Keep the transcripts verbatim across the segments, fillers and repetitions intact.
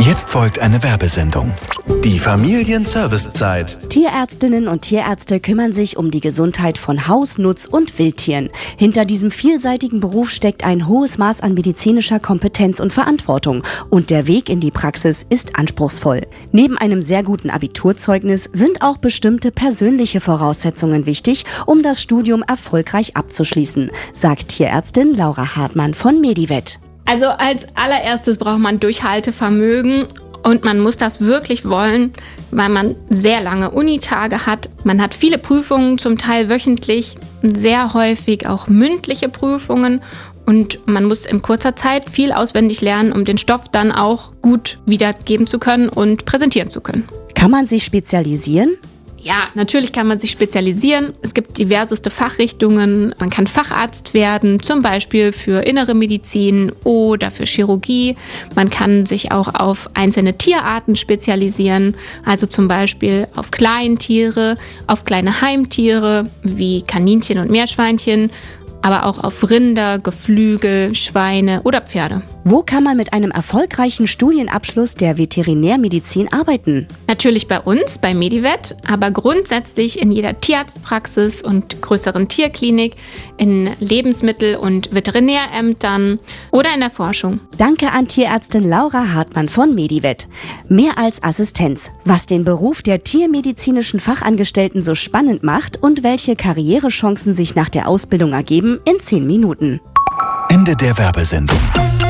Jetzt folgt eine Werbesendung. Die Familienservicezeit. Tierärztinnen und Tierärzte kümmern sich um die Gesundheit von Haus-, Nutz- und Wildtieren. Hinter diesem vielseitigen Beruf steckt ein hohes Maß an medizinischer Kompetenz und Verantwortung. Und der Weg in die Praxis ist anspruchsvoll. Neben einem sehr guten Abiturzeugnis sind auch bestimmte persönliche Voraussetzungen wichtig, um das Studium erfolgreich abzuschließen, sagt Tierärztin Laura Hartmann von Medivet. Also als allererstes braucht man Durchhaltevermögen und man muss das wirklich wollen, weil man sehr lange Unitage hat. Man hat viele Prüfungen, zum Teil wöchentlich, sehr häufig auch mündliche Prüfungen und man muss in kurzer Zeit viel auswendig lernen, um den Stoff dann auch gut wiedergeben zu können und präsentieren zu können. Kann man sich spezialisieren? Ja, natürlich kann man sich spezialisieren. Es gibt diverseste Fachrichtungen. Man kann Facharzt werden, zum Beispiel für innere Medizin oder für Chirurgie. Man kann sich auch auf einzelne Tierarten spezialisieren, also zum Beispiel auf Kleintiere, auf kleine Heimtiere wie Kaninchen und Meerschweinchen, aber auch auf Rinder, Geflügel, Schweine oder Pferde. Wo kann man mit einem erfolgreichen Studienabschluss der Veterinärmedizin arbeiten? Natürlich bei uns, bei Medivet, aber grundsätzlich in jeder Tierarztpraxis und größeren Tierklinik, in Lebensmittel- und Veterinärämtern oder in der Forschung. Danke an Tierärztin Laura Hartmann von Medivet. Mehr als Assistenz, was den Beruf der tiermedizinischen Fachangestellten so spannend macht und welche Karrierechancen sich nach der Ausbildung ergeben, in zehn Minuten. Ende der Werbesendung.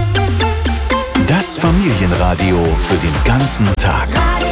Das Familienradio für den ganzen Tag.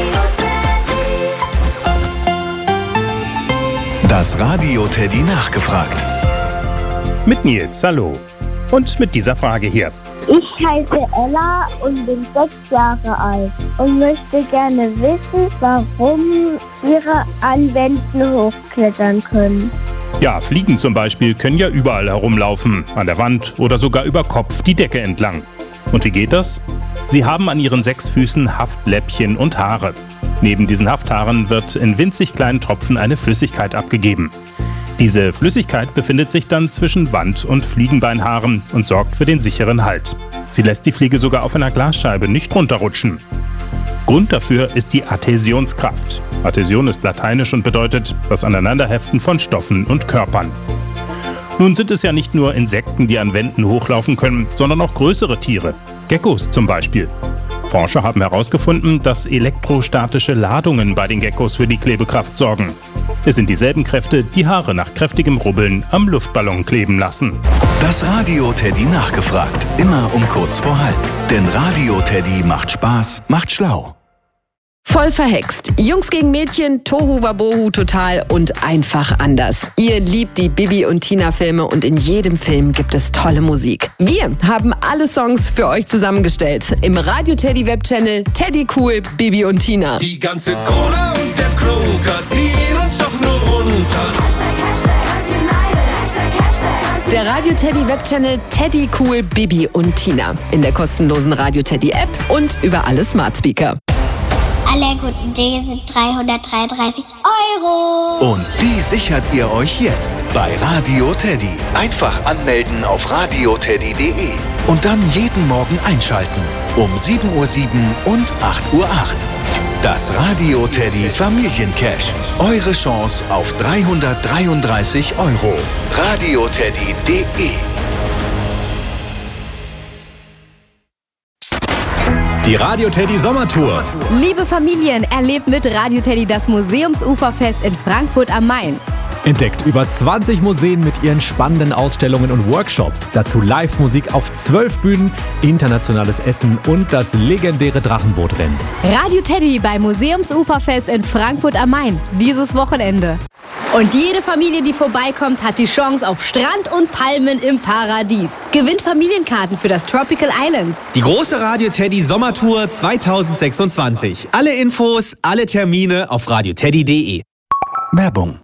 Das Radio Teddy nachgefragt. Mit Nils, hallo. Und mit dieser Frage hier. Ich heiße Ella und bin sechs Jahre alt und möchte gerne wissen, warum Tiere an Wänden hochklettern können. Ja, Fliegen zum Beispiel können ja überall herumlaufen, an der Wand oder sogar über Kopf die Decke entlang. Und wie geht das? Sie haben an ihren sechs Füßen Haftläppchen und Haare. Neben diesen Hafthaaren wird in winzig kleinen Tropfen eine Flüssigkeit abgegeben. Diese Flüssigkeit befindet sich dann zwischen Wand- und Fliegenbeinhaaren und sorgt für den sicheren Halt. Sie lässt die Fliege sogar auf einer Glasscheibe nicht runterrutschen. Grund dafür ist die Adhäsionskraft. Adhäsion ist lateinisch und bedeutet das Aneinanderheften von Stoffen und Körpern. Nun sind es ja nicht nur Insekten, die an Wänden hochlaufen können, sondern auch größere Tiere. Geckos zum Beispiel. Forscher haben herausgefunden, dass elektrostatische Ladungen bei den Geckos für die Klebekraft sorgen. Es sind dieselben Kräfte, die Haare nach kräftigem Rubbeln am Luftballon kleben lassen. Das Radio Teddy nachgefragt. Immer um kurz vor halb. Denn Radio Teddy macht Spaß, macht schlau. Voll verhext. Jungs gegen Mädchen, Tohu Wabohu total und einfach anders. Ihr liebt die Bibi und Tina Filme und in jedem Film gibt es tolle Musik. Wir haben alle Songs für euch zusammengestellt. Im Radio Teddy Webchannel Teddy Cool, Bibi und Tina. Die ganze Cola und der Kroger ziehen uns doch nur runter. Der Radio Teddy Webchannel Teddy Cool, Bibi und Tina. In der kostenlosen Radio Teddy App und über alle Smart Speaker. Alle guten Dinge sind dreihundertdreiunddreißig Euro. Und die sichert ihr euch jetzt bei Radio Teddy. Einfach anmelden auf radio teddy punkt de und dann jeden Morgen einschalten. Um sieben Uhr sieben und acht Uhr acht. Das Radio Teddy Familiencash. Eure Chance auf dreihundertdreiunddreißig Euro. radio teddy punkt de. Die Radio Teddy Sommertour. Liebe Familien, erlebt mit Radio Teddy das Museumsuferfest in Frankfurt am Main. Entdeckt über zwanzig Museen mit ihren spannenden Ausstellungen und Workshops. Dazu Live-Musik auf zwölf Bühnen, internationales Essen und das legendäre Drachenbootrennen. Radio Teddy beim Museumsuferfest in Frankfurt am Main. Dieses Wochenende. Und jede Familie, die vorbeikommt, hat die Chance auf Strand und Palmen im Paradies. Gewinnt Familienkarten für das Tropical Islands. Die große Radio Teddy Sommertour zweitausendsechsundzwanzig. Alle Infos, alle Termine auf radio teddy punkt de. Werbung.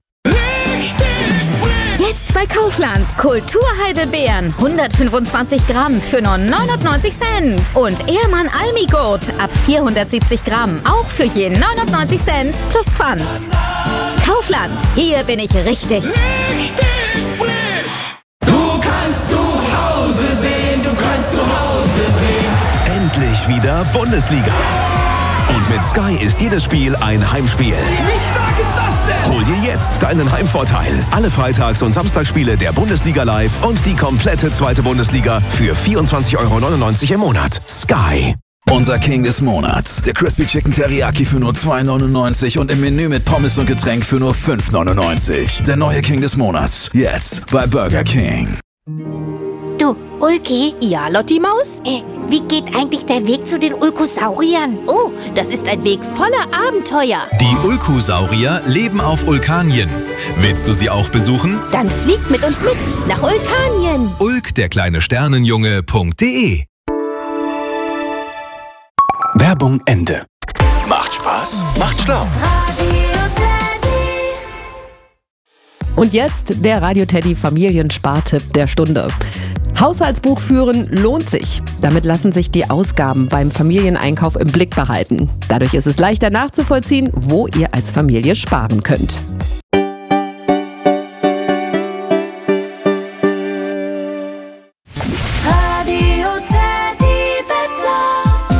Jetzt bei Kaufland. Kulturheidelbeeren. hundertfünfundzwanzig Gramm für nur neunundneunzig Cent. Und Ehrmann Almigurt ab vierhundertsiebzig Gramm. Auch für je neunundneunzig Cent plus Pfand. Kaufland. Hier bin ich richtig. Richtig frisch. Du kannst zu Hause sehen, du kannst zu Hause sehen. Endlich endlich wieder Bundesliga. Und mit Sky ist jedes Spiel ein Heimspiel. Wie stark ist das denn? Hol dir jetzt deinen Heimvorteil. Alle Freitags- und Samstagsspiele der Bundesliga live und die komplette zweite Bundesliga für vierundzwanzig Euro neunundneunzig im Monat. Sky. Unser King des Monats. Der Crispy Chicken Teriyaki für nur zwei neunundneunzig und im Menü mit Pommes und Getränk für nur fünf neunundneunzig. Der neue King des Monats. Jetzt bei Burger King. Du, Ulki? Ja, Lotti Maus? Äh, wie geht eigentlich der Weg zu den Ulkosauriern? Oh, das ist ein Weg voller Abenteuer. Die Ulkosaurier leben auf Ulkanien. Willst du sie auch besuchen? Dann fliegt mit uns mit nach Ulkanien. Ulk, der kleine Sternenjunge.de. Werbung Ende. Macht Spaß, macht schlau. Und jetzt der Radio Teddy Familienspartipp der Stunde. Haushaltsbuch führen lohnt sich. Damit lassen sich die Ausgaben beim Familieneinkauf im Blick behalten. Dadurch ist es leichter nachzuvollziehen, wo ihr als Familie sparen könnt. Radio Teddy Wetter.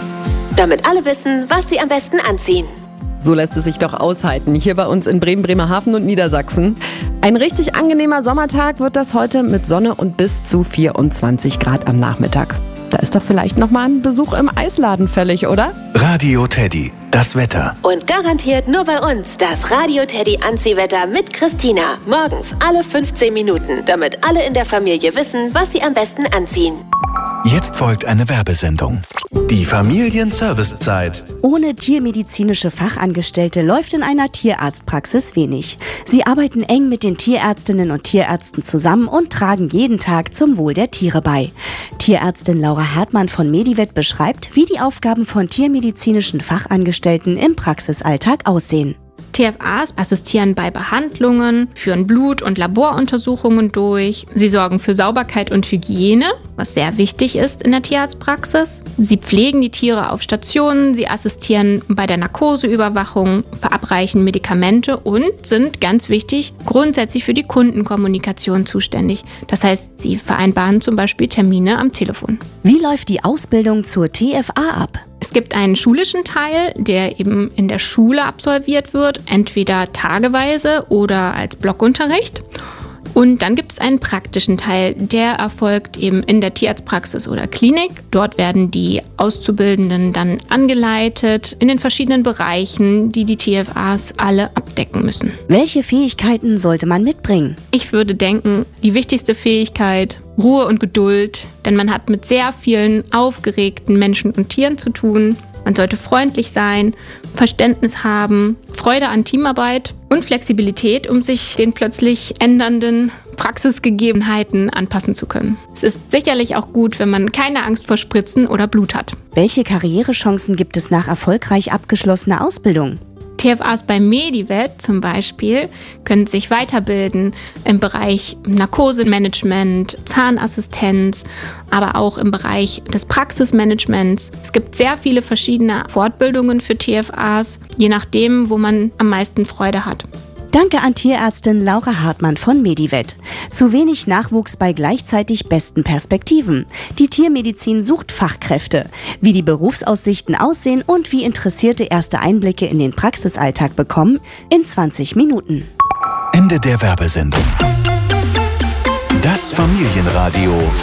Damit alle wissen, was sie am besten anziehen. So lässt es sich doch aushalten, hier bei uns in Bremen, Bremerhaven und Niedersachsen. Ein richtig angenehmer Sommertag wird das heute mit Sonne und bis zu vierundzwanzig Grad am Nachmittag. Da ist doch vielleicht nochmal ein Besuch im Eisladen fällig, oder? Radio Teddy, das Wetter. Und garantiert nur bei uns das Radio Teddy Anziehwetter mit Christina. Morgens alle fünfzehn Minuten, damit alle in der Familie wissen, was sie am besten anziehen. Jetzt folgt eine Werbesendung. Die Familienservicezeit. Ohne tiermedizinische Fachangestellte läuft in einer Tierarztpraxis wenig. Sie arbeiten eng mit den Tierärztinnen und Tierärzten zusammen und tragen jeden Tag zum Wohl der Tiere bei. Tierärztin Laura Hartmann von Medivet beschreibt, wie die Aufgaben von tiermedizinischen Fachangestellten im Praxisalltag aussehen. T F As assistieren bei Behandlungen, führen Blut- und Laboruntersuchungen durch. Sie sorgen für Sauberkeit und Hygiene, was sehr wichtig ist in der Tierarztpraxis. Sie pflegen die Tiere auf Stationen, sie assistieren bei der Narkoseüberwachung, verabreichen Medikamente und sind, ganz wichtig, grundsätzlich für die Kundenkommunikation zuständig. Das heißt, sie vereinbaren zum Beispiel Termine am Telefon. Wie läuft die Ausbildung zur T F A ab? Es gibt einen schulischen Teil, der eben in der Schule absolviert wird, entweder tageweise oder als Blockunterricht. Und dann gibt es einen praktischen Teil, der erfolgt eben in der Tierarztpraxis oder Klinik. Dort werden die Auszubildenden dann angeleitet in den verschiedenen Bereichen, die die T F As alle abdecken müssen. Welche Fähigkeiten sollte man mitbringen? Ich würde denken, die wichtigste Fähigkeit, Ruhe und Geduld, denn man hat mit sehr vielen aufgeregten Menschen und Tieren zu tun. Man sollte freundlich sein, Verständnis haben, Freude an Teamarbeit und Flexibilität, um sich den plötzlich ändernden Praxisgegebenheiten anpassen zu können. Es ist sicherlich auch gut, wenn man keine Angst vor Spritzen oder Blut hat. Welche Karrierechancen gibt es nach erfolgreich abgeschlossener Ausbildung? T F As bei Medivet zum Beispiel können sich weiterbilden im Bereich Narkosemanagement, Zahnassistenz, aber auch im Bereich des Praxismanagements. Es gibt sehr viele verschiedene Fortbildungen für T F As, je nachdem, wo man am meisten Freude hat. Danke an Tierärztin Laura Hartmann von Medivet. Zu wenig Nachwuchs bei gleichzeitig besten Perspektiven. Die Tiermedizin sucht Fachkräfte. Wie die Berufsaussichten aussehen und wie Interessierte erste Einblicke in den Praxisalltag bekommen, in zwanzig Minuten. Ende der Werbesendung. Das Familienradio